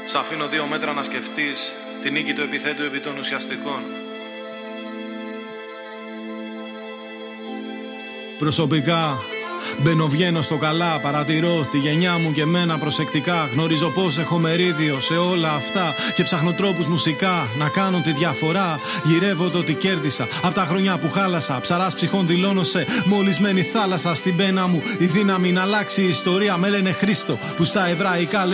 Σ' αφήνω 2 μέτρα να σκεφτείς τη νίκη του επιθέτου επί των ουσιαστικών. Προσωπικά μπαίνω βγαίνω στο καλά, παρατηρώ τη γενιά μου και μένα προσεκτικά. Γνωρίζω πως έχω μερίδιο σε όλα αυτά και ψάχνω τρόπους μουσικά να κάνω τη διαφορά. Γυρεύω το τι κέρδισα απ' τα χρόνια που χάλασα. Ψαράς ψυχών δηλώνω σε μολυσμένη θάλασσα. Στην πένα μου η δύναμη να αλλάξει η ιστορία. Με λένε Χρήστο που στα εβραϊκά